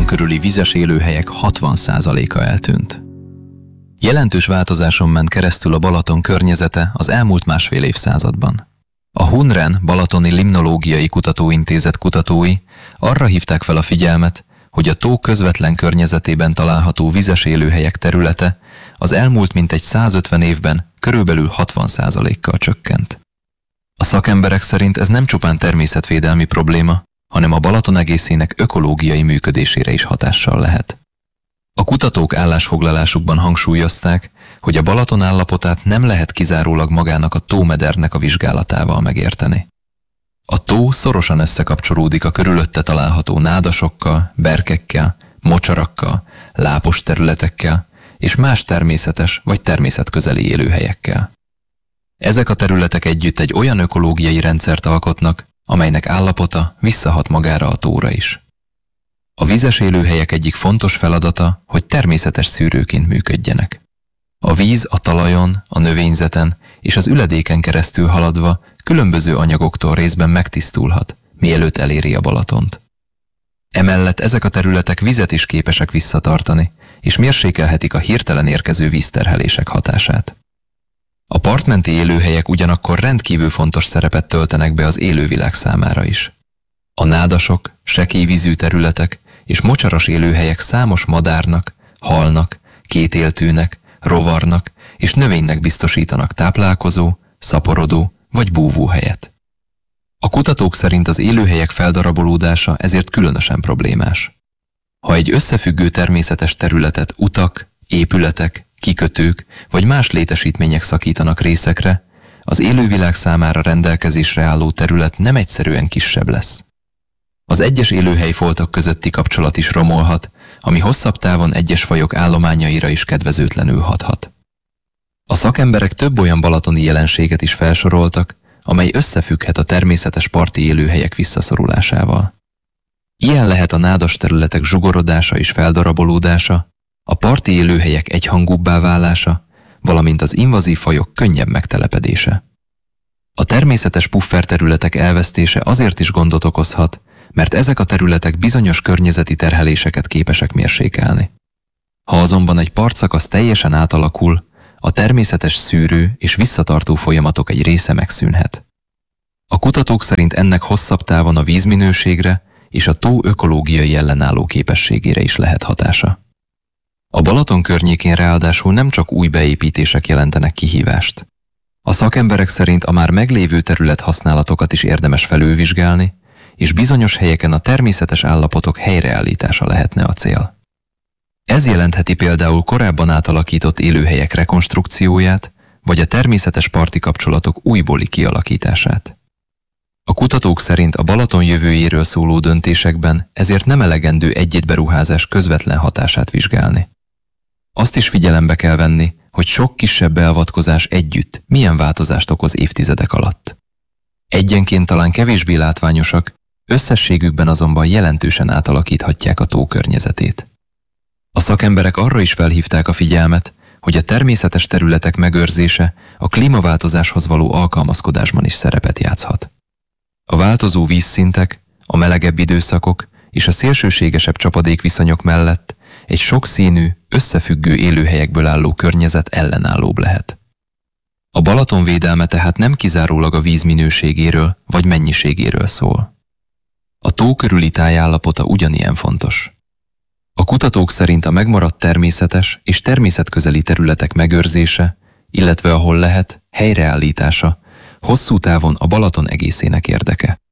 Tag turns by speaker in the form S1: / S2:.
S1: Balaton körüli vizes élőhelyek 60%-a eltűnt. Jelentős változáson ment keresztül a Balaton környezete az elmúlt másfél évszázadban. A HUNREN Balatoni Limnológiai Kutatóintézet kutatói arra hívták fel a figyelmet, hogy a tó közvetlen környezetében található vizes élőhelyek területe az elmúlt mintegy 150 évben körülbelül 60%-kal csökkent. A szakemberek szerint ez nem csupán természetvédelmi probléma, hanem a Balaton egészének ökológiai működésére is hatással lehet. A kutatók állásfoglalásukban hangsúlyozták, hogy a Balaton állapotát nem lehet kizárólag magának a tómedernek a vizsgálatával megérteni. A tó szorosan összekapcsolódik a körülötte található nádasokkal, berkekkel, mocsarakkal, lápos területekkel és más természetes vagy természetközeli élőhelyekkel. Ezek a területek együtt egy olyan ökológiai rendszert alkotnak, amelynek állapota visszahat magára a tóra is. A vizes élőhelyek egyik fontos feladata, hogy természetes szűrőként működjenek. A víz a talajon, a növényzeten és az üledéken keresztül haladva különböző anyagoktól részben megtisztulhat, mielőtt eléri a Balatont. Emellett ezek a területek vizet is képesek visszatartani, és mérsékelhetik a hirtelen érkező vízterhelések hatását. A partmenti élőhelyek ugyanakkor rendkívül fontos szerepet töltenek be az élővilág számára is. A nádasok, sekélyvízű területek és mocsaras élőhelyek számos madárnak, halnak, kétéltűnek, rovarnak és növénynek biztosítanak táplálkozó, szaporodó vagy búvóhelyet. A kutatók szerint az élőhelyek feldarabolódása ezért különösen problémás. Ha egy összefüggő természetes területet utak, épületek, kikötők vagy más létesítmények szakítanak részekre, az élővilág számára rendelkezésre álló terület nem egyszerűen kisebb lesz. Az egyes élőhelyfoltok közötti kapcsolat is romolhat, ami hosszabb távon egyes fajok állományaira is kedvezőtlenül hathat. A szakemberek több olyan balatoni jelenséget is felsoroltak, amely összefügghet a természetes parti élőhelyek visszaszorulásával. Ilyen lehet a nádas területek zsugorodása és feldarabolódása, a parti élőhelyek egyhangúbbá válása, valamint az invazív fajok könnyebb megtelepedése. A természetes pufferterületek elvesztése azért is gondot okozhat, mert ezek a területek bizonyos környezeti terheléseket képesek mérsékelni. Ha azonban egy partszakasz teljesen átalakul, a természetes szűrő és visszatartó folyamatok egy része megszűnhet. A kutatók szerint ennek hosszabb távon a vízminőségre és a tó ökológiai ellenálló képességére is lehet hatása. A Balaton környékén ráadásul nem csak új beépítések jelentenek kihívást. A szakemberek szerint a már meglévő területhasználatokat is érdemes felülvizsgálni, és bizonyos helyeken a természetes állapotok helyreállítása lehetne a cél. Ez jelentheti például korábban átalakított élőhelyek rekonstrukcióját, vagy a természetes parti kapcsolatok újbóli kialakítását. A kutatók szerint a Balaton jövőjéről szóló döntésekben ezért nem elegendő egy-egy beruházás közvetlen hatását vizsgálni. Azt is figyelembe kell venni, hogy sok kisebb beavatkozás együtt milyen változást okoz évtizedek alatt. Egyenként talán kevésbé látványosak, összességükben azonban jelentősen átalakíthatják a tó környezetét. A szakemberek arra is felhívták a figyelmet, hogy a természetes területek megőrzése a klímaváltozáshoz való alkalmazkodásban is szerepet játszhat. A változó vízszintek, a melegebb időszakok és a szélsőségesebb csapadékviszonyok mellett egy sokszínű, összefüggő élőhelyekből álló környezet ellenállóbb lehet. A Balaton védelme tehát nem kizárólag a víz minőségéről vagy mennyiségéről szól. A tó körüli tájállapota ugyanilyen fontos. A kutatók szerint a megmaradt természetes és természetközeli területek megőrzése, illetve ahol lehet, helyreállítása hosszú távon a Balaton egészének érdeke.